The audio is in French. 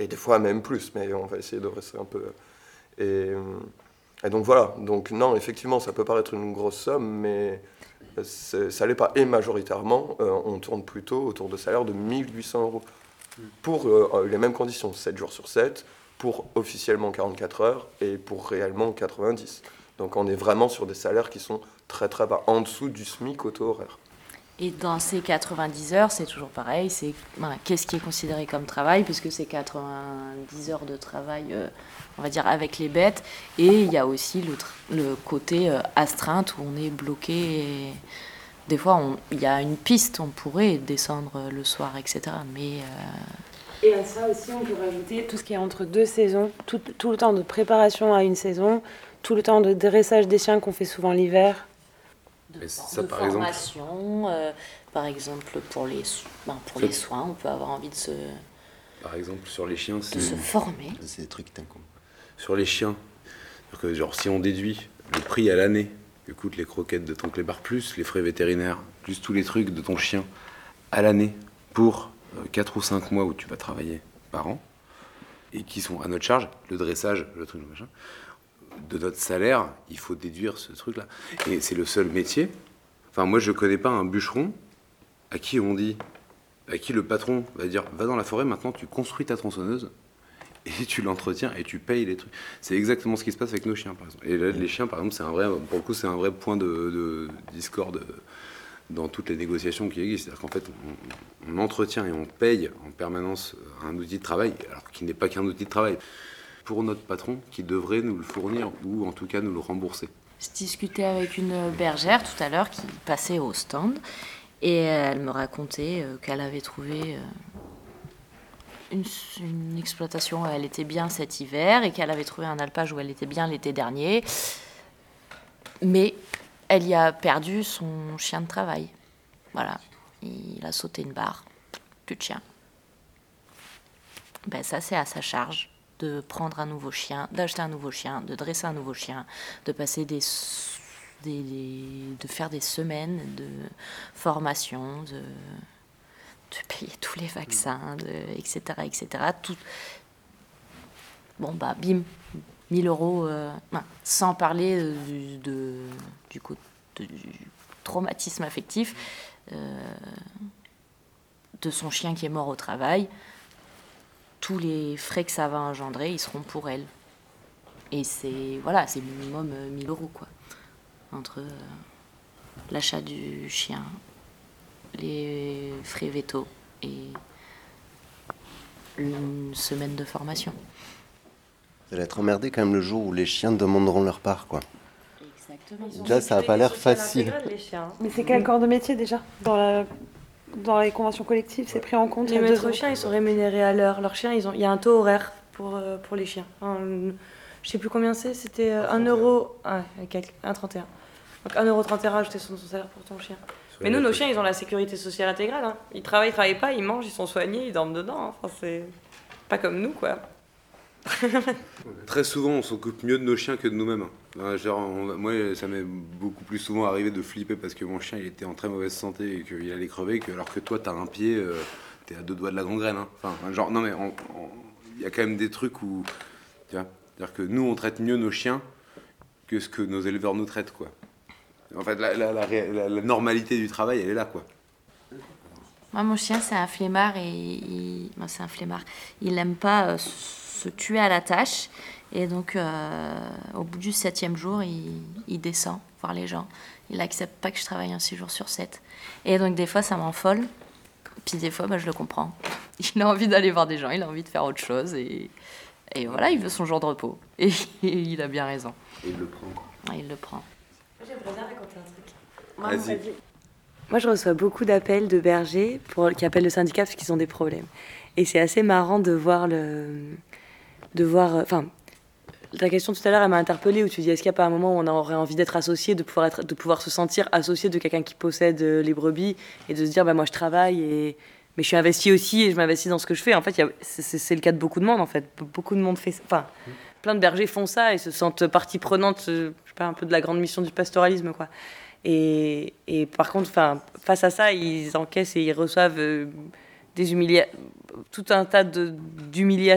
Et des fois même plus, mais on va essayer de rester un peu... Et, et donc voilà, donc non, effectivement, ça peut paraître une grosse somme, mais ça l'est pas. Et majoritairement, on tourne plutôt autour de salaires de 1 800 € pour les mêmes conditions, 7 jours sur 7, pour officiellement 44 heures et pour réellement 90. Donc on est vraiment sur des salaires qui sont très très bas, en dessous du SMIC au taux horaire. Et dans ces 90 heures, c'est toujours pareil, qu'est-ce qui est considéré comme travail, puisque c'est 90 heures de travail, on va dire, avec les bêtes, et il y a aussi le côté astreinte, où on est bloqué, et des fois, il y a une piste, on pourrait descendre le soir, etc., mais... Et à ça aussi, on peut rajouter tout ce qui est entre 2 saisons, tout le temps de préparation à une saison, tout le temps de dressage des chiens qu'on fait souvent l'hiver. De formation, par exemple pour les soins, on peut avoir envie de se... Par exemple, sur les chiens, de se former. C'est des trucs qui t'incombent. Sur les chiens, que, genre, si on déduit le prix à l'année que coûtent les croquettes de ton clébard, plus les frais vétérinaires, plus tous les trucs de ton chien à l'année pour 4 ou 5 mois où tu vas travailler par an, et qui sont à notre charge, le dressage, le truc, machin, de notre salaire, il faut déduire ce truc-là. Et c'est le seul métier. Enfin, moi, je connais pas un bûcheron à qui on dit, à qui le patron va dire, va dans la forêt, maintenant tu construis ta tronçonneuse et tu l'entretiens et tu payes les trucs. C'est exactement ce qui se passe avec nos chiens, par exemple. Et là, les chiens, par exemple, pour le coup, c'est un vrai point de discorde dans toutes les négociations qui existent. C'est-à-dire qu'en fait, on entretient et on paye en permanence un outil de travail, alors qu'il n'est pas qu'un outil de travail, pour notre patron qui devrait nous le fournir ou en tout cas nous le rembourser. Je discutais avec une bergère tout à l'heure qui passait au stand et elle me racontait qu'elle avait trouvé une exploitation où elle était bien cet hiver et qu'elle avait trouvé un alpage où elle était bien l'été dernier, mais elle y a perdu son chien de travail. Voilà, il a sauté une barre, plus de chien. Ben ça, c'est à sa charge de prendre un nouveau chien, d'acheter un nouveau chien, de dresser un nouveau chien, de passer de faire des semaines de formation, de payer tous les vaccins, etc., etc. Tout. Bon, bah, bim, 1 000 €, sans parler du traumatisme affectif de son chien qui est mort au travail. Tous les frais que ça va engendrer, ils seront pour elle. Et c'est minimum 1 000 €, quoi. Entre l'achat du chien, les frais vétos et une semaine de formation. Vous allez être emmerdé quand même le jour où les chiens demanderont leur part, quoi. Exactement. Déjà, ça n'a pas l'air facile. Les chiens. Mais c'est quel corps de métier déjà dans les conventions collectives, c'est pris en compte. Les maîtres chiens, ils sont rémunérés à l'heure. Leurs chiens, il y a un taux horaire pour les chiens. Je sais plus combien c'était 1 euro, 1,31 €. Donc 1,31 € ajouté sur ton salaire pour ton chien. Mais nous, nos chiens, ils ont la sécurité sociale intégrale. Hein. Ils travaillent pas, ils mangent, ils sont soignés, ils dorment dedans. Hein. Enfin, c'est pas comme nous, quoi. Très souvent, on s'occupe mieux de nos chiens que de nous-mêmes. Moi, ça m'est beaucoup plus souvent arrivé de flipper parce que mon chien il était en très mauvaise santé et qu'il allait crever, alors que toi, t'as un pied, t'es à 2 doigts de la gangrène. Hein. Enfin, genre, non mais il y a quand même des trucs où, tu vois, c'est-à-dire que nous, on traite mieux nos chiens que ce que nos éleveurs nous traitent, quoi. En fait, la normalité du travail, elle est là, quoi. Moi, mon chien, c'est un flemmard c'est un flemmard. Il n'aime pas se tuer à la tâche. Et donc, au bout du 7e jour, il descend voir les gens. Il n'accepte pas que je travaille un 6 jours sur 7. Et donc, des fois, ça m'enfolle. Puis des fois, je le comprends. Il a envie d'aller voir des gens, il a envie de faire autre chose. Et voilà, il veut son jour de repos. Et il a bien raison. Et il le prend, quoi. Il le prend. J'aimerais bien raconter un truc. Vas-y. Moi, je reçois beaucoup d'appels de bergers qui appellent le syndicat parce qu'ils ont des problèmes. Et c'est assez marrant de voir ta question tout à l'heure, elle m'a interpellée où tu dis est-ce qu'il n'y a pas un moment où on aurait envie d'être associé, de pouvoir se sentir associé de quelqu'un qui possède les brebis et de se dire moi je travaille mais je suis investi aussi et je m'investis dans ce que je fais. En fait, c'est le cas de beaucoup de monde en fait. Beaucoup de monde fait ça. Enfin, plein de bergers font ça et se sentent partie prenante, je sais pas, un peu de la grande mission du pastoralisme, quoi. Et par contre, face à ça, ils encaissent et ils reçoivent tout un tas d'humiliations